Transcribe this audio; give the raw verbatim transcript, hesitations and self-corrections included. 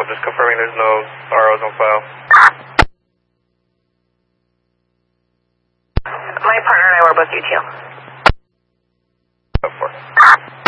twelve, just confirming there's no R Os on file. My partner and I were both U T L. Go for it.